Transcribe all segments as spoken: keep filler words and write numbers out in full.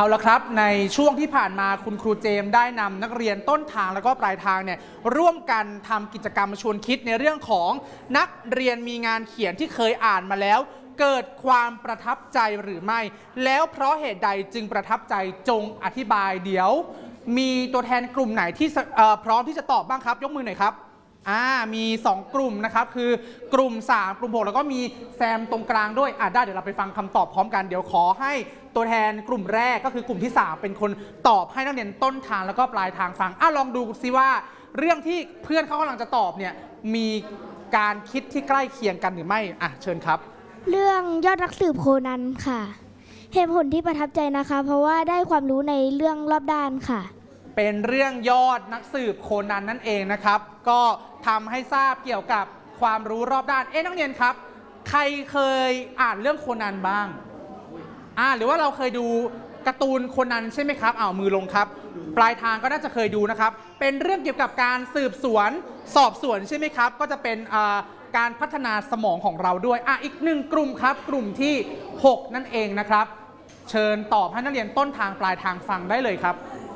เอาละครับในช่วงที่ผ่านมาคุณครูเจมส์ได้นำนักเรียนต้นทางแล้วก็ปลายทางเนี่ยร่วมกันทำกิจกรรมชวนคิดในเรื่องของนักเรียนมีงานเขียนที่เคยอ่านมาแล้วเกิดความประทับใจหรือไม่แล้วเพราะเหตุใดจึงประทับใจจงอธิบายเดี๋ยวมีตัวแทนกลุ่มไหนที่พร้อมที่จะตอบบ้างครับยกมือหน่อยครับอ่ามีสองกลุ่มนะครับคือกลุ่มสามกลุ่มหกแล้วก็มีแซมตรงกลางด้วยอ่าได้เดี๋ยวเราไปฟังคำตอบพร้อมกันเดี๋ยวขอให้ตัวแทนกลุ่มแรกก็คือกลุ่มที่สามเป็นคนตอบให้นักเรียนต้นทางแล้วก็ปลายทางฟังอ่ะลองดูซิว่าเรื่องที่เพื่อนเขากำลังจะตอบเนี่ยมีการคิดที่ใกล้เคียงกันหรือไม่อ่ะเชิญครับเรื่องยอดนักสืบโคนันค่ะเหตุผลที่ประทับใจนะคะเพราะว่าได้ความรู้ในเรื่องรอบด้านค่ะเป็นเรื่องยอดนักสืบโคนันนั่นเองนะครับก็ทำให้ทราบเกี่ยวกับความรู้รอบด้านเอ๊ะนักเรียนครับใครเคยอ่านเรื่องโคนันบ้างอ่าหรือว่าเราเคยดูการ์ตูนโคนันใช่ไหมครับอ้าวมือลงครับปลายทางก็น่าจะเคยดูนะครับเป็นเรื่องเกี่ยวกับการสืบสวนสอบสวนใช่ไหมครับก็จะเป็นอ่าการพัฒนาสมองของเราด้วยอ่ะอีกหนึ่งกลุ่มครับกลุ่มที่หกนั่นเองนะครับเชิญตอบให้นักเรียนต้นทางปลายทางฟังได้เลยครับ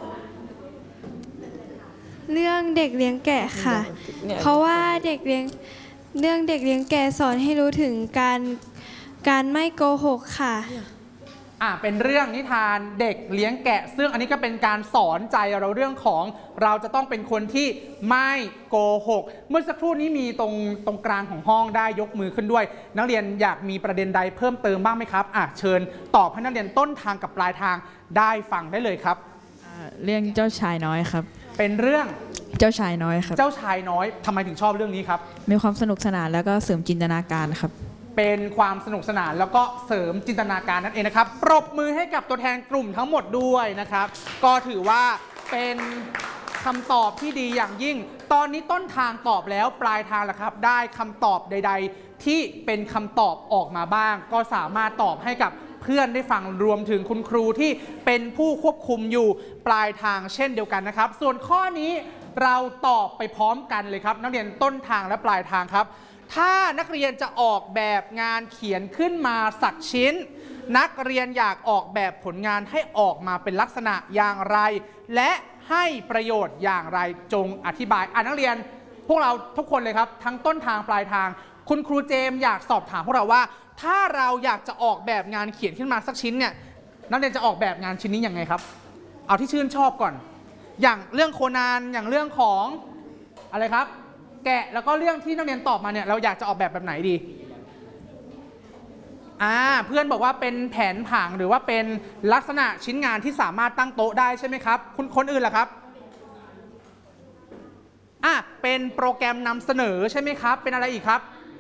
เรื่องเด็กเลี้ยงแกะค่ะเพราะว่าเด็กเลี้ยงเรื่องเด็กเลี้ยงแกะสอนให้รู้ถึงการการไม่โกหกค่ะอ่าเป็นเรื่องนิทานเด็กเลี้ยงแกะซึ่งอันนี้ก็เป็นการสอนใจเราเรื่องของเราจะต้องเป็นคนที่ไม่โกหกเมื่อสักครู่นี้มีตรงตรงกลางของห้องได้ยกมือขึ้นด้วยนักเรียนอยากมีประเด็นใดเพิ่มเติมบ้างไหมครับอ่ะเชิญตอบให้นักเรียนต้นทางกับปลายทางได้ฟังได้เลยครับเรื่องเจ้าชายน้อยครับเป็นเรื่องเจ้าชายน้อยครับเจ้าชายน้อยทำไมถึงชอบเรื่องนี้ครับมีความสนุกสนานแล้วก็เสริมจินตนาการครับเป็นความสนุกสนานแล้วก็เสริมจินตนาการนั่นเองนะครับปรบมือให้กับตัวแทนกลุ่มทั้งหมดด้วยนะครับก็ถือว่าเป็นคำตอบที่ดีอย่างยิ่งตอนนี้ต้นทางตอบแล้วปลายทางล่ะครับได้คำตอบใดๆที่เป็นคำตอบออกมาบ้างก็สามารถตอบให้กับเพื่อนได้ฟังรวมถึงคุณครูที่เป็นผู้ควบคุมอยู่ปลายทางเช่นเดียวกันนะครับส่วนข้อนี้เราตอบไปพร้อมกันเลยครับนักเรียนต้นทางและปลายทางครับถ้านักเรียนจะออกแบบงานเขียนขึ้นมาสักชิ้นนักเรียนอยากออกแบบผลงานให้ออกมาเป็นลักษณะอย่างไรและให้ประโยชน์อย่างไรจงอธิบายอ่ะนักเรียนพวกเราทุกคนเลยครับทั้งต้นทางปลายทางคุณครูเจมส์อยากสอบถามพวกเราว่าถ้าเราอยากจะออกแบบงานเขียนขึ้นมาสักชิ้นเนี่ยนักเรียนจะออกแบบงานชิ้นนี้ยังไงครับเอาที่ชื่นชอบก่อนอย่างเรื่องโคนันอย่างเรื่องของอะไรครับแกะแล้วก็เรื่องที่นักเรียนตอบมาเนี่ยเราอยากจะออกแบบแบบไหนดีอ่าเพื่อนบอกว่าเป็นแผนผังหรือว่าเป็นลักษณะชิ้นงานที่สามารถตั้งโต๊ะได้ใช่ไหมครับคุณคนอื่นล่ะครับอ่ะเป็นโปรแกรมนำเสนอใช่ไหมครับเป็นอะไรอีกครับ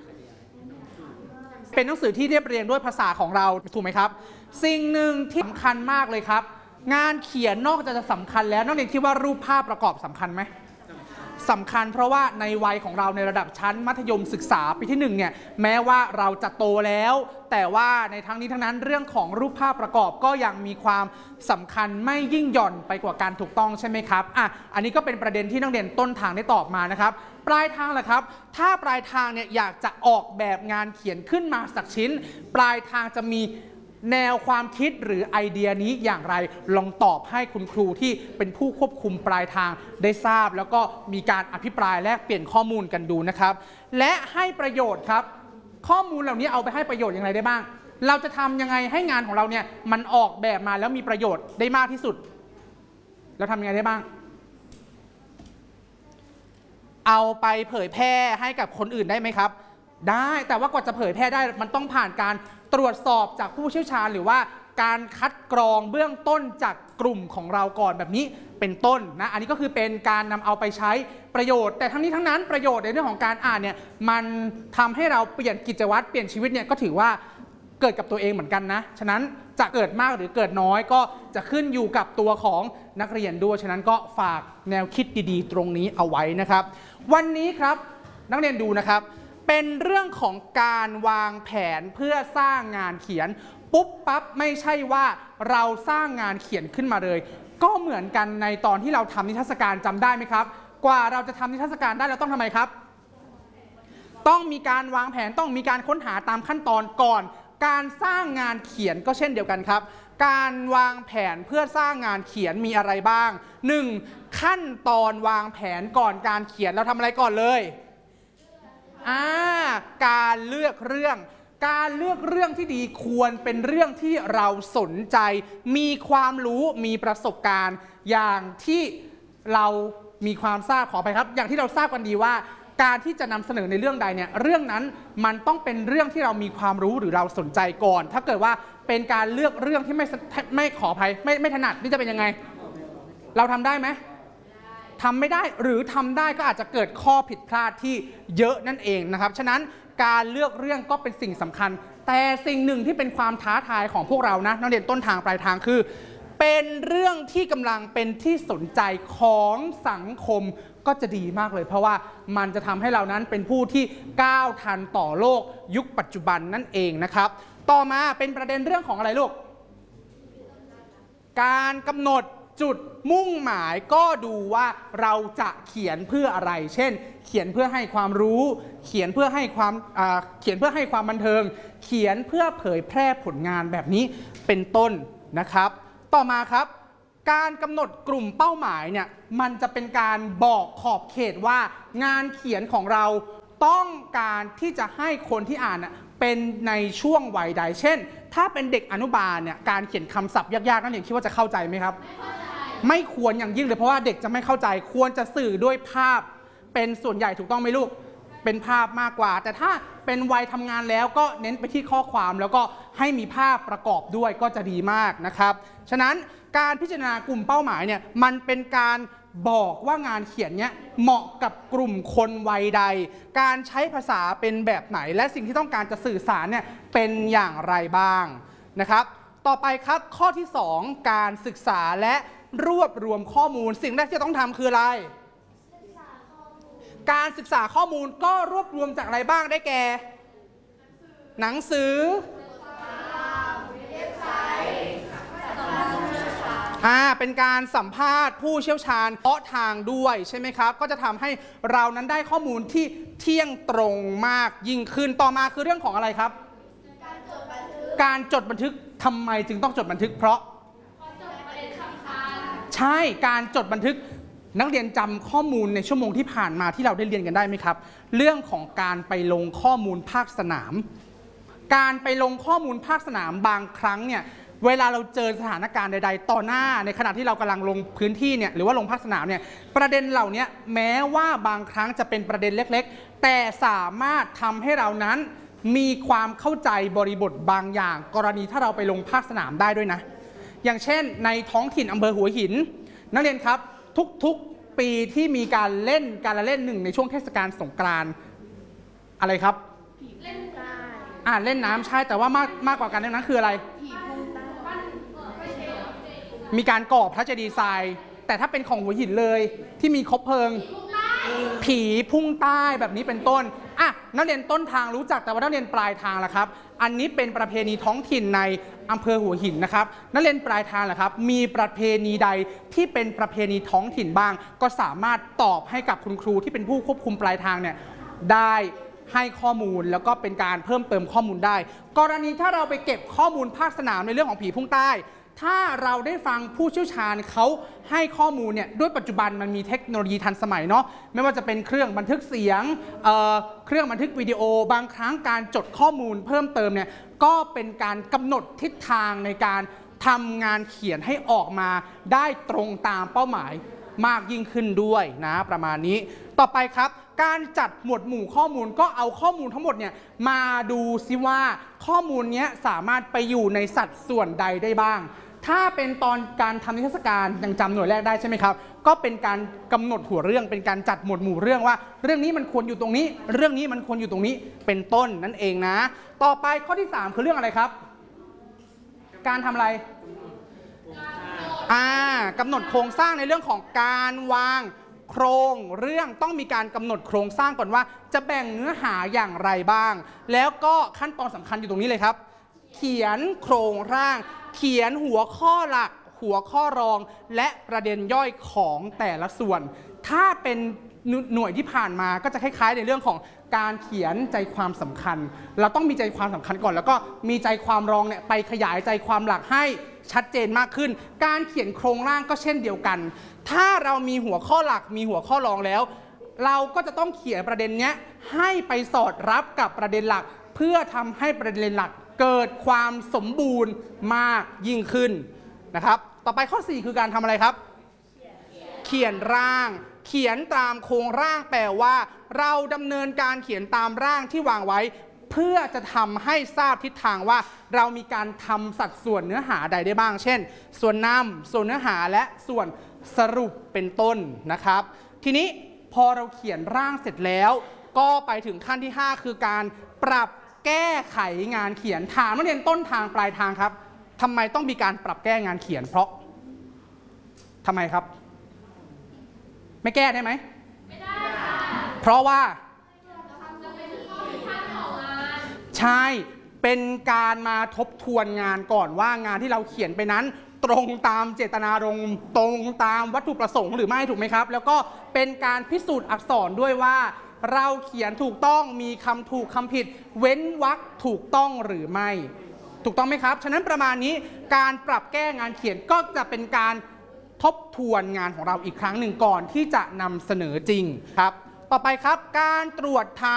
เป็นหนังสือที่เรียบเรียงด้วยภาษาของเราถูกไหมครับสิ่งหนึ่งที่สำคัญมากเลยครับงานเขียนนอกจากจะสำคัญแล้วนักเรียนคิดว่ารูปภาพประกอบสำคัญไหมสำคัญเพราะว่าในวัยของเราในระดับชั้นมัธยมศึกษาปีที่หนึ่งเนี่ยแม้ว่าเราจะโตแล้วแต่ว่าในทั้งนี้ทั้งนั้นเรื่องของรูปภาพประกอบก็ยังมีความสำคัญไม่ยิ่งหย่อนไปกว่าการถูกต้องใช่ไหมครับอ่ะอันนี้ก็เป็นประเด็นที่นักเรียนต้นทางได้ตอบมานะครับปลายทางล่ะครับถ้าปลายทางเนี่ยอยากจะออกแบบงานเขียนขึ้นมาสักชิ้นปลายทางจะมีแนวความคิดหรือไอเดียนี้อย่างไรลองตอบให้คุณครูที่เป็นผู้ควบคุมปลายทางได้ทราบแล้วก็มีการอภิปรายแลกเปลี่ยนข้อมูลกันดูนะครับและให้ประโยชน์ครับข้อมูลเหล่านี้เอาไปให้ประโยชน์อย่างไรได้บ้างเราจะทำยังไงให้งานของเราเนี่ยมันออกแบบมาแล้วมีประโยชน์ได้มากที่สุดแล้วทำยังไงได้บ้างเอาไปเผยแพร่ให้กับคนอื่นได้ไหมครับได้แต่ว่ากว่าจะเผยแพร่ได้มันต้องผ่านการตรวจสอบจากผู้เชี่ยวชาญหรือว่าการคัดกรองเบื้องต้นจากกลุ่มของเราก่อนแบบนี้เป็นต้นนะอันนี้ก็คือเป็นการนำเอาไปใช้ประโยชน์แต่ทั้งนี้ทั้งนั้นประโยชน์ในเรื่องของการอ่านเนี่ยมันทำให้เราเปลี่ยนกิจวัตรเปลี่ยนชีวิตเนี่ยก็ถือว่าเกิดกับตัวเองเหมือนกันนะฉะนั้นจะเกิดมากหรือเกิดน้อยก็จะขึ้นอยู่กับตัวของนักเรียนด้วยฉะนั้นก็ฝากแนวคิดดีๆตรงนี้เอาไว้นะครับวันนี้ครับนักเรียนดูนะครับเป็นเรื่องของการวางแผนเพื่อสร้างงานเขียนปุ๊บปั๊บไม่ใช่ว่าเราสร้างงานเขียนขึ้นมาเลยก็เหมือนกันในตอนที่เราทำนิทรรศการจำได้ไหมครับกว่าเราจะทำนิทรรศการได้เราต้องทำไมครับต้องมีการวางแผนต้องมีการค้นหาตามขั้นตอนก่อนการสร้างงานเขียนก็เช่นเดียวกันครับการวางแผนเพื่อสร้างงานเขียนมีอะไรบ้าง หนึ่ง ขั้นตอนวางแผนก่อนการเขียนเราทำอะไรก่อนเลยอ่าการเลือกเรื่องการเลือกเรื่องที่ดีควรเป็นเรื่องที่เราสนใจมีความรู้มีประสบการณ์อย่างที่เรามีความทราบขอไปครับอย่างที่เราทราบกันดีว่าการที่จะนำเสนอในเรื่องใดเนี่ยเรื่องนั้นมันต้องเป็นเรื่องที่เรามีความรู้หรือเราสนใจก่อนถ้าเกิดว่าเป็นการเลือกเรื่องที่ไม่ไม่ขออภัยไม่ไม่ถนัดนี่จะเป็นยังไงเราทำได้ไหมทำไม่ได้หรือทำได้ก็อาจจะเกิดข้อผิดพลาดที่เยอะนั่นเองนะครับฉะนั้นการเลือกเรื่องก็เป็นสิ่งสำคัญแต่สิ่งหนึ่งที่เป็นความท้าทายของพวกเรานะนักเรียนต้นทางปลายทางคือเป็นเรื่องที่กำลังเป็นที่สนใจของสังคมก็จะดีมากเลยเพราะว่ามันจะทำให้เรานั้นเป็นผู้ที่ก้าวทันต่อโลกยุคปัจจุบันนั่นเองนะครับต่อมาเป็นประเด็นเรื่องของอะไรลูกการกำหนดจุดมุ่งหมายก็ดูว่าเราจะเขียนเพื่ออะไรเช่นเขียนเพื่อให้ความรู้เขียนเพื่อให้ความเขียนเพื่อให้ความบันเทิงเขียนเพื่อเผยแพร่ผลงานแบบนี้เป็นต้นนะครับต่อมาครับการกำหนดกลุ่มเป้าหมายเนี่ยมันจะเป็นการบอกขอบเขตว่างานเขียนของเราต้องการที่จะให้คนที่อ่านเป็นในช่วงวัยใดเช่นถ้าเป็นเด็กอนุบาลเนี่ยการเขียนคำศัพท์ยากๆนั่นเองคิดว่าจะเข้าใจไหมครับไม่ควรอย่างยิ่งเลยเพราะว่าเด็กจะไม่เข้าใจควรจะสื่อด้วยภาพเป็นส่วนใหญ่ถูกต้องไหมลูกเป็นภาพมากกว่าแต่ถ้าเป็นวัยทำงานแล้วก็เน้นไปที่ข้อความแล้วก็ให้มีภาพประกอบด้วยก็จะดีมากนะครับฉะนั้นการพิจารณากลุ่มเป้าหมายเนี่ยมันเป็นการบอกว่างานเขียนเนี้ยเหมาะกับกลุ่มคนวัยใดการใช้ภาษาเป็นแบบไหนและสิ่งที่ต้องการจะสื่อสารเนี่ยเป็นอย่างไรบ้างนะครับต่อไปครับข้อที่สองการศึกษาและรวบรวมข้อมูลสิ่งแรกที่ต้องทำคืออะไรการศึกษาข้อมูลก็รวบรวมจากอะไรบ้างได้แก่หนังสืออ่าเป็นการสัมภาษณ์ผู้เชี่ยวชาญเฉพาะทางด้วยใช่ไหมครับก็จะทำให้เรานั้นได้ข้อมูลที่เที่ยงตรงมากยิ่งขึ้นต่อมาคือเรื่องของอะไรครับการจดบันทึกการจดบันทึกทำไมจึงต้องจดบันทึกเพราะใช่การจดบันทึกนักเรียนจำข้อมูลในชั่วโมงที่ผ่านมาที่เราได้เรียนกันได้ไหมครับเรื่องของการไปลงข้อมูลภาคสนามการไปลงข้อมูลภาคสนามบางครั้งเนี่ยเวลาเราเจอสถานการณ์ใดๆต่อหน้าในขณะที่เรากำลังลงพื้นที่เนี่ยหรือว่าลงภาคสนามเนี่ยประเด็นเหล่านี้แม้ว่าบางครั้งจะเป็นประเด็นเล็กๆแต่สามารถทำให้เรานั้นมีความเข้าใจบริบทบางอย่างกรณีถ้าเราไปลงภาคสนามได้ด้วยนะอย่างเช่นในท้องถิ่นอำเภอหัวหินนักเรียนครับทุกๆปีที่มีการเล่นการละเล่นหนึ่งในช่วงเทศกาลสงกรานต์อะไรครับเล่นน้ำอ่าเล่นน้ำใช่แต่ว่ามากมากกว่าการเล่นน้ำคืออะไรมีการก่อพระเจดีย์ทรายแต่ถ้าเป็นของหัวหินเลยที่มีคบเพลิงผีพุ่งใต้แบบนี้เป็นต้นอ่ะนักเรียนต้นทางรู้จักแต่ว่านักเรียนปลายทางล่ะครับอันนี้เป็นประเพณีท้องถิ่นในอำเภอหัวหินนะครับนักเรียนปลายทางล่ะครับมีประเพณีใดที่เป็นประเพณีท้องถิ่นบ้างก็สามารถตอบให้กับคุณครูที่เป็นผู้ควบคุมปลายทางเนี่ยได้ให้ข้อมูลแล้วก็เป็นการเพิ่มเติมข้อมูลได้กรณีถ้าเราไปเก็บข้อมูลภาคสนามในเรื่องของผีพุ่งใต้ถ้าเราได้ฟังผู้เชี่ยวชาญเขาให้ข้อมูลเนี่ยด้วยปัจจุบันมันมีเทคโนโลยีทันสมัยเนาะไม่ว่าจะเป็นเครื่องบันทึกเสียง เอ่อ เครื่องบันทึกวิดีโอบางครั้งการจดข้อมูลเพิ่มเติมเนี่ยก็เป็นการกำหนดทิศทางในการทำงานเขียนให้ออกมาได้ตรงตามเป้าหมายมากยิ่งขึ้นด้วยนะประมาณนี้ต่อไปครับการจัดหมวดหมู่ข้อมูลก็เอาข้อมูลทั้งหมดเนี่ยมาดูซิว่าข้อมูลนี้สามารถไปอยู่ในสัดส่วนใดได้บ้างถ้าเป็นตอนการทำนิทรรศการยังจำหน่วยแรกได้ใช่ไหมครับก็เป็นการกำหนดหัวเรื่องเป็นการจัดหมวดหมู่เรื่องว่าเรื่องนี้มันควรอยู่ตรงนี้เรื่องนี้มันควรอยู่ตรงนี้เป็นต้นนั่นเองนะต่อไปข้อที่สามคือเรื่องอะไรครับการทำอะไรอ่ากำหนดโครงสร้างในเรื่องของการวางโครงเรื่องต้องมีการกำหนดโครงสร้างก่อนว่าจะแบ่งเนื้อหาอย่างไรบ้างแล้วก็ขั้นตอนสำคัญอยู่ตรงนี้เลยครับเขียนโครงร่างเขียนหัวข้อหลักหัวข้อรองและประเด็นย่อยของแต่ละส่วนถ้าเป็นหน่วยที่ผ่านมาก็จะคล้ายๆในเรื่องของการเขียนใจความสำคัญเราต้องมีใจความสำคัญก่อนแล้วก็มีใจความรองเนี่ยไปขยายใจความหลักให้ชัดเจนมากขึ้นการเขียนโครงร่างก็เช่นเดียวกันถ้าเรามีหัวข้อหลักมีหัวข้อรองแล้วเราก็จะต้องเขียนประเด็นนี้ให้ไปสอดรับกับประเด็นหลักเพื่อทำให้ประเด็นหลักเกิดความสมบูรณ์มากยิ่งขึ้นนะครับต่อไปข้อสี่คือการทำอะไรครับเขียนร่างเขียนตามโครงร่างแปลว่าเราดำเนินการเขียนตามร่างที่วางไว้เพื่อจะทำให้ทราบทิศทางว่าเรามีการทำสัดส่วนเนื้อหาใดได้บ้างเช่นส่วนนำส่วนเนื้อหาและส่วนสรุปเป็นต้นนะครับทีนี้พอเราเขียนร่างเสร็จแล้วก็ไปถึงขั้นที่ห้าคือการปรับแก้ไขงานเขียนถามนักเรียนต้นทางปลายทางครับทำไมต้องมีการปรับแก้งานเขียนเพราะทำไมครับไม่แก้ได้ไหมไม่ได้ค่ะเพราะว่าใช่เป็นการมาทบทวนงานก่อนว่างานที่เราเขียนไปนั้นตรงตามเจตนารมณ์ตรงตามวัตถุประสงค์หรือไม่ถูกไหมครับแล้วก็เป็นการพิสูจน์อักษรด้วยว่าเราเขียนถูกต้องมีคำถูกคำผิดเว้นวรรคถูกต้องหรือไม่ถูกต้องไหมครับฉะนั้นประมาณนี้การปรับแก้งานเขียนก็จะเป็นการทบทวนงานของเราอีกครั้งหนึ่งก่อนที่จะนำเสนอจริงครับต่อไปครับการตรวจทาน